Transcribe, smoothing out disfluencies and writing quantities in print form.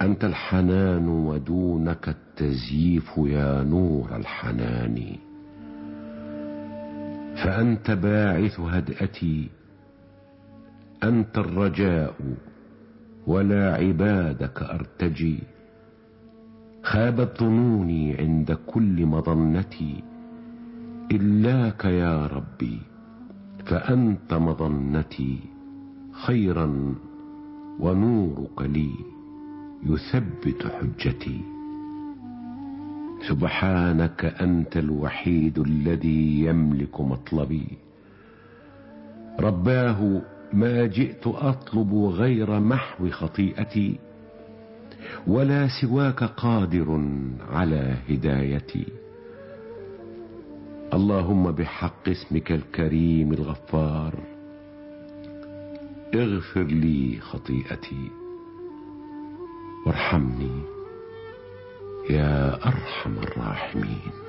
أنت الحنان ودونك التزييف يا نور الحنان. فأنت باعث هدأتي، أنت الرجاء ولا عبادك أرتجي. خابت ظنوني عند كل مظنتي، إلاك يا ربي فأنت مظنتي. خيرا ونورك لي يثبت حجتي. سبحانك أنت الوحيد الذي يملك مطلبي. رباه ما جئت أطلب غير محو خطيئتي، ولا سواك قادر على هدايتي. اللهم بحق اسمك الكريم الغفار اغفر لي خطيئتي وارحمني يا أرحم الراحمين.